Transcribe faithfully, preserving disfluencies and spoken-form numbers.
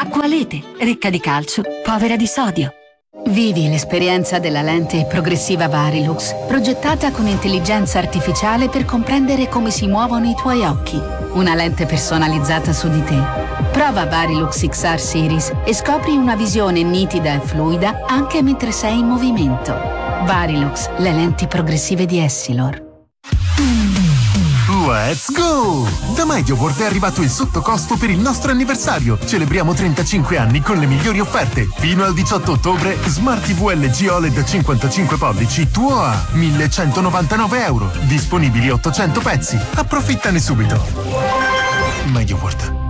Acqualete, ricca di calcio, povera di sodio. Vivi l'esperienza della lente progressiva Varilux, progettata con intelligenza artificiale per comprendere come si muovono i tuoi occhi. Una lente personalizzata su di te. Prova Varilux X R Series e scopri una visione nitida e fluida anche mentre sei in movimento. Varilux, le lenti progressive di Essilor. Let's go! Da MediaWorld è arrivato il sottocosto per il nostro anniversario. Celebriamo trentacinque anni con le migliori offerte. Fino al diciotto ottobre, Smart T V L G O L E D cinquantacinque pollici tuo a millecentonovantanove euro. Disponibili ottocento pezzi. Approfittane subito. MediaWorld.